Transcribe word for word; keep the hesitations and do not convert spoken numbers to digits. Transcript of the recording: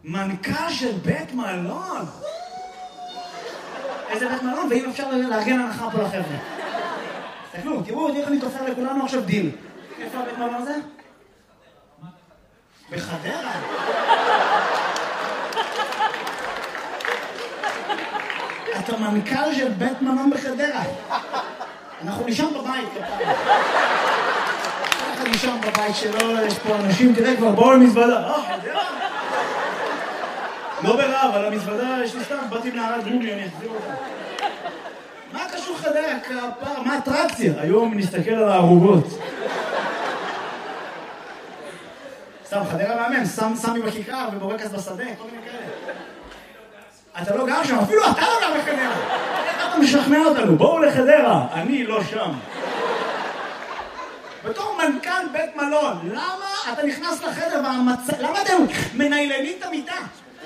מנכ"ל של בית מלון. איזה בית מלון, ואם אפשר לארגן הנחה פה לחבר'ה. תסתכלו, תראו, איך אני תופר לכולנו עכשיו דיל. איפה הבית מלון הזה? בחדרה. אתה מנכ"ל של בית מלון בחדרה. אנחנו נשאר בבית, כפיים. אנחנו נשאר בבית שלו, יש פה אנשים, תראה כבר, בואו למזוודה. אה, חדרה? לא ברעב, על המזוודה יש לי סתם, באתי מנערת גוגלי, אני אחזיר אותה. מה קשור חדרה? כפר, מה אטרקציה? היום נסתכל על הערוגות. סתם, חדרה מאמן, סמי בכיכר ובורקס בשדה, כל מיני כאלה. אתה לא גר שם, אפילו אתה לא גר בחדרה. איך אתה משכנע אותנו? בואו לחדרה, אני לא שם. בתור מנכ"ל בית מלון, למה אתה נכנס לחדר והמצ... למה אתם מניילנים את המיטה?